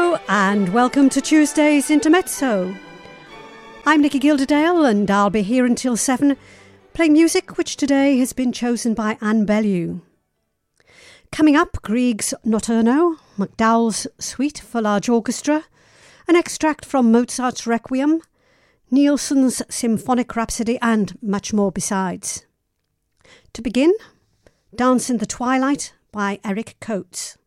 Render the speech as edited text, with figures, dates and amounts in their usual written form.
Hello and welcome to Tuesday's Intermezzo. I'm Nikki Gilderdale and I'll be here until 7 playing music which today has been chosen by Anne Bellew. Coming up, Grieg's Notturno, MacDowell's Suite for Large Orchestra, an extract from Mozart's Requiem, Nielsen's Symphonic Rhapsody and much more besides. To begin, Dance in the Twilight by Eric Coates.